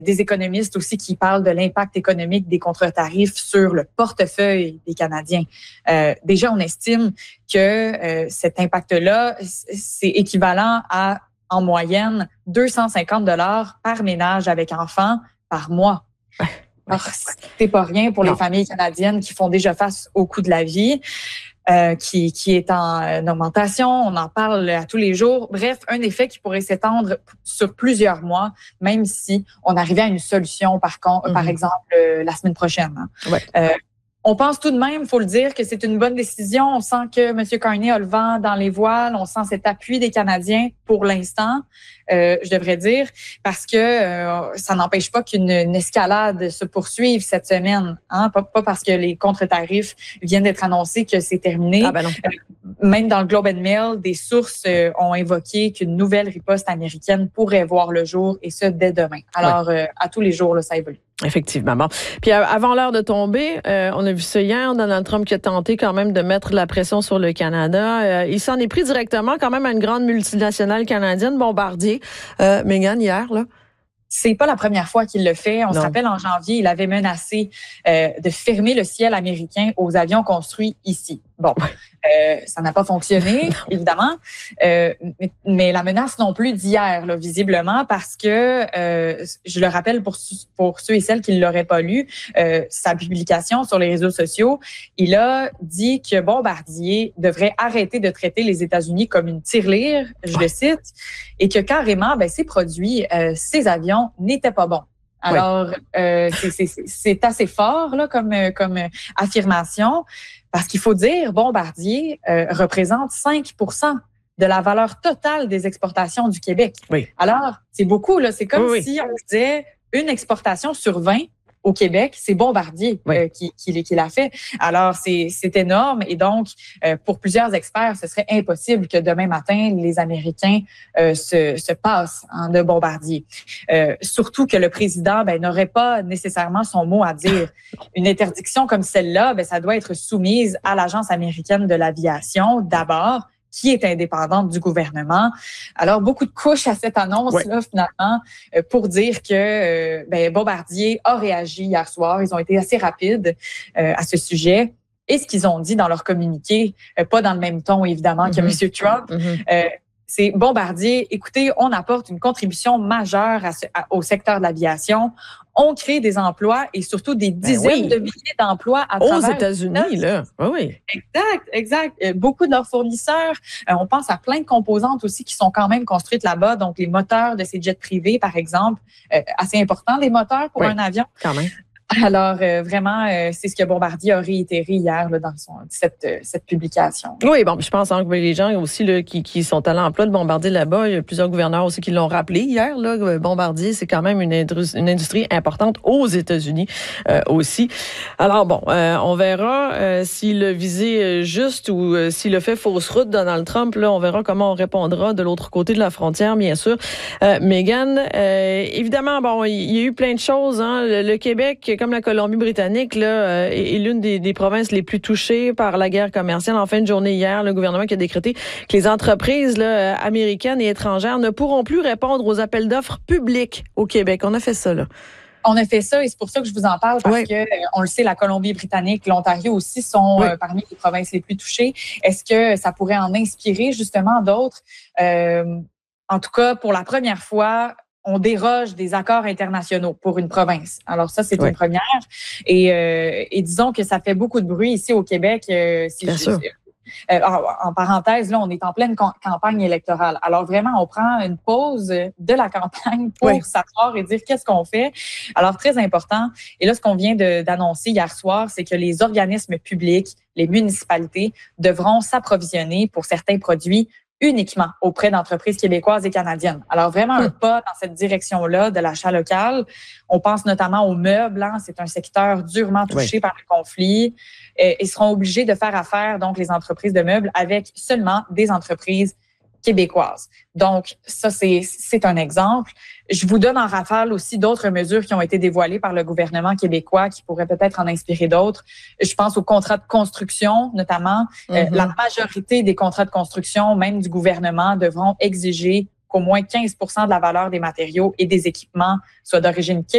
des économistes aussi qui parlent de l'impact économique des contre-tarifs sur le portefeuille des Canadiens. Déjà, on estime que cet impact-là, c'est équivalent à, en moyenne, 250 $ par ménage avec enfants par mois. Alors, c'est pas rien pour les familles canadiennes qui font déjà face au coût de la vie, qui est en augmentation. On en parle à tous les jours. Bref, un effet qui pourrait s'étendre sur plusieurs mois, même si on arrivait à une solution, par exemple, la semaine prochaine. On pense tout de même, faut le dire, que c'est une bonne décision. On sent que M. Carney a le vent dans les voiles. On sent cet appui des Canadiens pour l'instant, je devrais dire, parce que ça n'empêche pas qu'une escalade se poursuive cette semaine. Hein? Pas parce que les contre-tarifs viennent d'être annoncés que c'est terminé. Ah ben non. Même dans le Globe and Mail, des sources ont évoqué qu'une nouvelle riposte américaine pourrait voir le jour, et ce, dès demain. Alors, à tous les jours, là, ça évolue. Effectivement. Bon. Puis avant l'heure de tomber, on a vu ça hier, Donald Trump qui a tenté quand même de mettre la pression sur le Canada. Il s'en est pris directement quand même à une grande multinationale canadienne, Bombardier. Meghan, hier, là. C'est pas la première fois qu'il le fait. On se rappelle, en janvier, il avait menacé de fermer le ciel américain aux avions construits ici. Bon, ça n'a pas fonctionné, évidemment, mais la menace non plus d'hier, là, visiblement, parce que, je le rappelle pour ceux et celles qui ne l'auraient pas lu, sa publication sur les réseaux sociaux, il a dit que Bombardier devrait arrêter de traiter les États-Unis comme une tirelire, je le cite, et que carrément, ses produits, ses avions n'étaient pas bons. Alors, c'est assez fort là comme affirmation, parce qu'il faut dire, Bombardier représente 5% de la valeur totale des exportations du Québec. Oui. Alors, c'est beaucoup, là. C'est comme si on disait une exportation sur 20 au Québec, c'est Bombardier qui l'a fait. Alors, c'est énorme. Et donc, pour plusieurs experts, ce serait impossible que demain matin, les Américains se passent de Bombardier. Surtout que le président n'aurait pas nécessairement son mot à dire. Une interdiction comme celle-là, ça doit être soumise à l'Agence américaine de l'aviation d'abord, qui est indépendante du gouvernement. Alors, beaucoup de couches à cette annonce-là, finalement, pour dire que Bombardier a réagi hier soir. Ils ont été assez rapides à ce sujet. Et ce qu'ils ont dit dans leur communiqué, pas dans le même ton, évidemment, que M. Trump, c'est Bombardier, écoutez, on apporte une contribution majeure au secteur de l'aviation. On crée des emplois et surtout des dizaines de milliers d'emplois à travers aux États-Unis, là. Oui. Exact. Beaucoup de leurs fournisseurs, on pense à plein de composantes aussi qui sont quand même construites là-bas. Donc, les moteurs de ces jets privés, par exemple, assez important, les moteurs pour un avion. Quand même. Alors, vraiment, c'est ce que Bombardier a réitéré hier là, dans cette publication. Oui, bon, je pense que les gens aussi là, qui sont à l'emploi de Bombardier là-bas, il y a plusieurs gouverneurs aussi qui l'ont rappelé hier. Là, Bombardier, c'est quand même une industrie importante aux États-Unis aussi. Alors bon, on verra s'il a visé juste ou s'il a fait fausse route, Donald Trump. Là, on verra comment on répondra de l'autre côté de la frontière, bien sûr. Meghan, évidemment, bon, il y a eu plein de choses. Hein, le Québec, comme la Colombie-Britannique, là, est l'une des provinces les plus touchées par la guerre commerciale. En fin de journée hier, le gouvernement qui a décrété que les entreprises là, américaines et étrangères ne pourront plus répondre aux appels d'offres publics au Québec. On a fait ça, là. On a fait ça et c'est pour ça que je vous en parle parce que, on le sait, la Colombie-Britannique, l'Ontario aussi sont parmi les provinces les plus touchées. Est-ce que ça pourrait en inspirer justement d'autres? En tout cas, pour la première fois, on déroge des accords internationaux pour une province. Alors ça, c'est une première. Et disons que ça fait beaucoup de bruit ici au Québec. Bien sûr. En parenthèse, là, on est en pleine campagne électorale. Alors vraiment, on prend une pause de la campagne pour s'asseoir et dire qu'est-ce qu'on fait. Alors très important. Et là, ce qu'on vient d'annoncer hier soir, c'est que les organismes publics, les municipalités devront s'approvisionner pour certains produits uniquement auprès d'entreprises québécoises et canadiennes. Alors, vraiment un pas dans cette direction-là de l'achat local. On pense notamment aux meubles. Hein. C'est un secteur durement touché par le conflit. Ils seront obligés de faire affaire, donc, les entreprises de meubles avec seulement des entreprises québécoises. Donc, ça, c'est un exemple. Je vous donne en rafale aussi d'autres mesures qui ont été dévoilées par le gouvernement québécois qui pourraient peut-être en inspirer d'autres. Je pense aux contrats de construction, notamment. La majorité des contrats de construction, même du gouvernement, devront exiger qu'au moins 15% de la valeur des matériaux et des équipements soit d'origine québécoise.